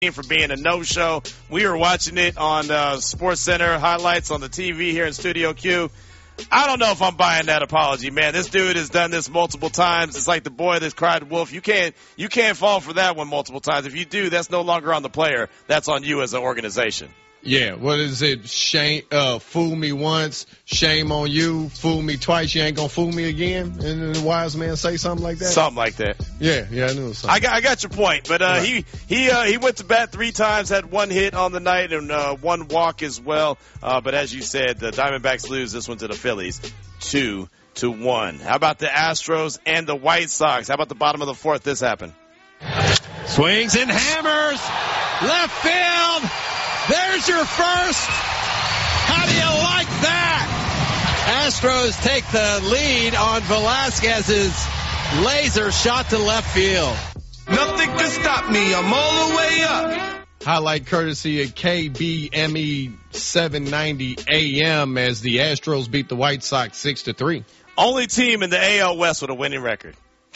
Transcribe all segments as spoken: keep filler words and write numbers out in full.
for being a no-show. We were watching it on uh, SportsCenter highlights on the T V here in Studio Q. I don't know if I'm buying that apology, man. This dude has done this multiple times. It's like the boy that cried wolf. You can't you can't fall for that one multiple times. If you do, that's no longer on the player. That's on you as an organization. Yeah, what is it? Shame, uh, fool me once, shame on you. Fool me twice, you ain't gonna fool me again. And then the wise man say something like that. Something like that. Yeah, yeah, I knew it was something. I got, I got your point, but uh, right. he he uh, he went to bat three times, had one hit on the night and uh, one walk as well. Uh, but as you said, the Diamondbacks lose this one to the Phillies, two to one. How about the Astros and the White Sox? How about the bottom of the fourth? This happened. Swings and hammers, left field. There's your first. How do you like that? Astros take the lead on Velasquez's laser shot to left field. Nothing can stop me. I'm all the way up. Highlight courtesy of K B M E seven ninety A M as the Astros beat the White Sox six to three. Only team in the A L West with a winning record.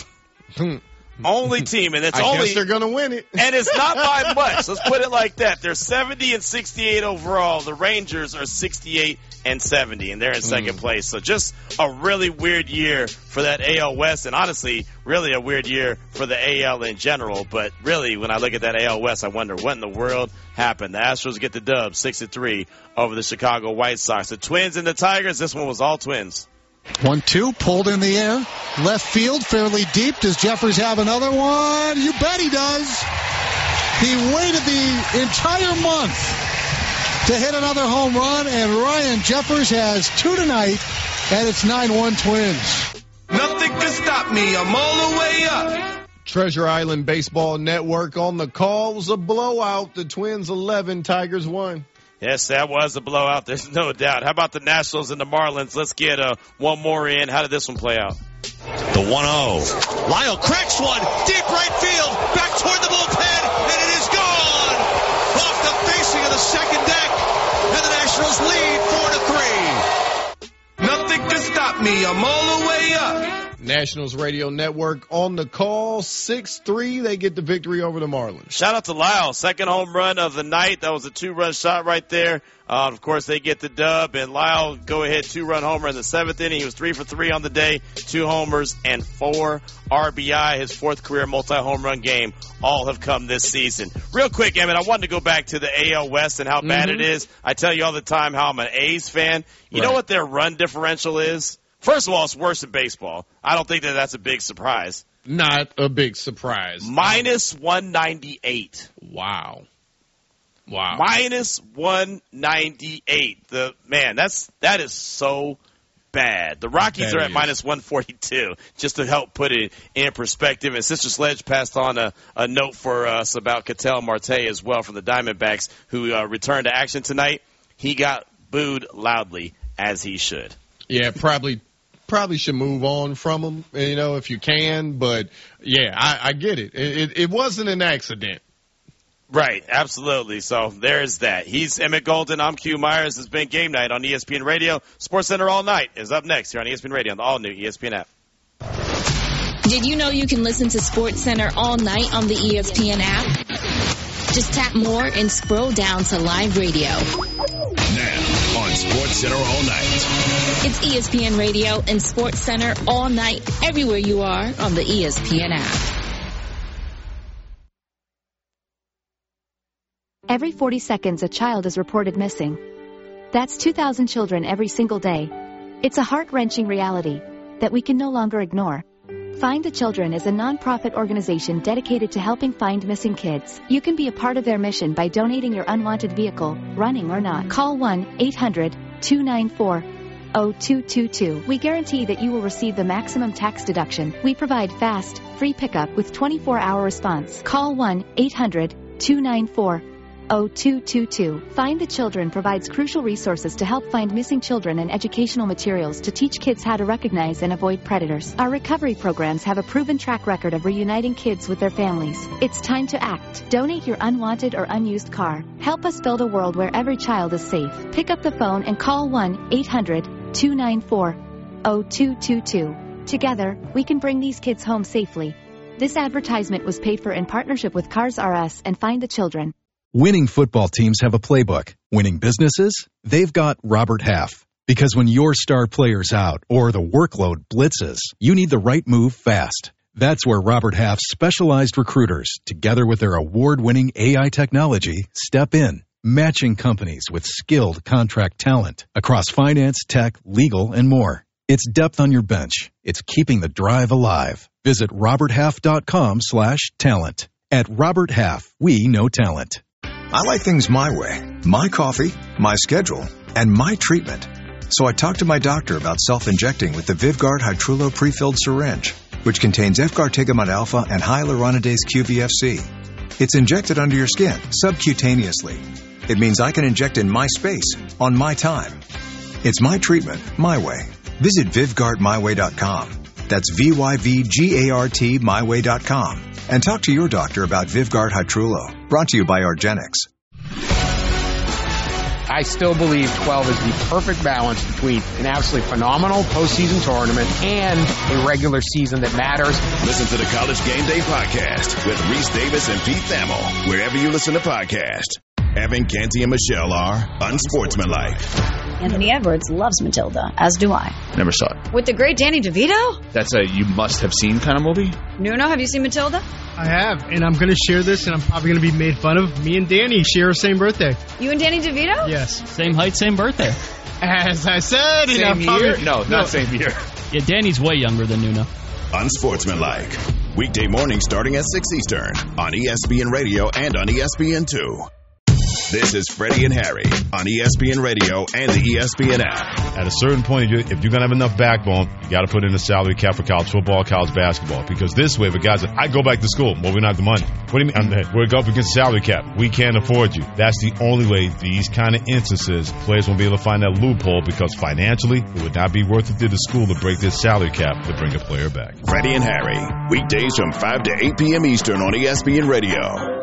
Only team, and it's I only guess they're gonna win it, and it's not by much. Let's put it like that. They're seventy and sixty-eight overall. The Rangers are sixty-eight and seventy, and they're in second mm. place. So just a really weird year for that A L West, and honestly, really a weird year for the A L in general. But really, when I look at that A L West, I wonder what in the world happened. The Astros get the dub, six to three over the Chicago White Sox. The Twins and the Tigers. This one was all Twins. One two, pulled in the air. Left field, fairly deep. Does Jeffers have another one? You bet he does. He waited the entire month to hit another home run, and Ryan Jeffers has two tonight, and it's nine one Twins. Nothing can stop me. I'm all the way up. Treasure Island Baseball Network on the call. It was a blowout. The Twins eleven, Tigers one. Yes, that was a blowout. There's no doubt. How about the Nationals and the Marlins? Let's get uh, one more in. How did this one play out? The one oh. Lyle cracks one. Deep right field. Back toward the bullpen. And it is gone. Off the facing of the second deck. And the Nationals lead four to three. Nothing can stop me. I'm all the way up. Nationals Radio Network on the call, six three. They get the victory over the Marlins. Shout out to Lyle, second home run of the night. That was a two-run shot right there. Uh, of course, they get the dub, and Lyle go-ahead two-run homer in the seventh inning. He was three for three on the day, two homers and four R B I. His fourth career multi-home run game. All have come this season. Real quick, Emmett, I wanted to go back to the A L West and how mm-hmm. bad it is. I tell you all the time how I'm an A's fan. You right. know what their run differential is? First of all, it's worse than baseball. I don't think that that's a big surprise. Not a big surprise. Minus one ninety-eight. Wow. Wow. Minus one ninety-eight. The man, that's that is so bad. The Rockies that are at is. minus one forty-two, just to help put it in perspective. And Sister Sledge passed on a, a note for us about Ketel Marte as well from the Diamondbacks, who uh, returned to action tonight. He got booed loudly, as he should. Yeah, probably. Probably should move on from him, you know, if you can. But, yeah, I, I get it. It, it. it wasn't an accident. Right, absolutely. So there's that. He's Emmett Golden. I'm Q Myers. It's been Game Night on E S P N Radio. SportsCenter All Night is up next here on E S P N Radio on the all-new E S P N app. Did you know you can listen to SportsCenter all night on the E S P N app? Just tap more and scroll down to live radio. Now on SportsCenter All Night. It's E S P N Radio and SportsCenter all night, everywhere you are on the E S P N app. Every forty seconds, a child is reported missing. That's two thousand children every single day. It's a heart-wrenching reality that we can no longer ignore. Find the Children is a non-profit organization dedicated to helping find missing kids. You can be a part of their mission by donating your unwanted vehicle, running or not. Call one eight hundred two nine four zero two two two. We guarantee that you will receive the maximum tax deduction. We provide fast, free pickup with twenty-four hour response. Call one eight hundred two nine four zero two two two. Find the Children provides crucial resources to help find missing children and educational materials to teach kids how to recognize and avoid predators. Our recovery programs have a proven track record of reuniting kids with their families. It's time to act. Donate your unwanted or unused car. Help us build a world where every child is safe. Pick up the phone and call one eight hundred two nine four zero two two two. Together, we can bring these kids home safely. This advertisement was paid for in partnership with Cars R Us and Find the Children. Winning football teams have a playbook. Winning businesses? They've got Robert Half. Because when your star player's out or the workload blitzes, you need the right move fast. That's where Robert Half's specialized recruiters, together with their award-winning A I technology, step in, matching companies with skilled contract talent across finance, tech, legal, and more. It's depth on your bench. It's keeping the drive alive. Visit roberthalf.com slash talent. At Robert Half, we know talent. I like things my way. My coffee, my schedule, and my treatment. So I talked to my doctor about self-injecting with the Vyvgart Hytrulo prefilled syringe, which contains Efgartigimod alpha and hyaluronidase Q V F C. It's injected under your skin, subcutaneously. It means I can inject in my space, on my time. It's my treatment, my way. Visit Vyvgart my way dot com. That's V Y V G A R T my way dot com. And talk to your doctor about Vyvgart Hytrulo. Brought to you by argenx. I still believe twelve is the perfect balance between an absolutely phenomenal postseason tournament and a regular season that matters. Listen to the College Game Day podcast with Reese Davis and Pete Thamel, wherever you listen to podcasts. Evan, Canty, and Michelle are unsportsmanlike. Anthony Edwards loves Matilda, as do I. Never saw it. With the great Danny DeVito? That's a you must have seen kind of movie. Nuno, have you seen Matilda? I have, and I'm going to share this, and I'm probably going to be made fun of. Me and Danny share the same birthday. You and Danny DeVito? Yes. Same height, same birthday. As I said. Same and year? probably, no, not no. same year. Yeah, Danny's way younger than Nuno. Unsportsmanlike. Weekday morning starting at six Eastern on E S P N Radio and on E S P N two. This is Freddie and Harry on E S P N Radio and the E S P N app. At a certain point, if you're going to have enough backbone, you got to put in a salary cap for college football, college basketball. Because this way, if a guy's like, I go back to school, well, we don't have the money. What do you mean? I'm, we're going up against the salary cap. We can't afford you. That's the only way these kind of instances, players won't be able to find that loophole because financially, it would not be worth it to the school to break this salary cap to bring a player back. Freddie and Harry, weekdays from five to eight p.m. Eastern on E S P N Radio.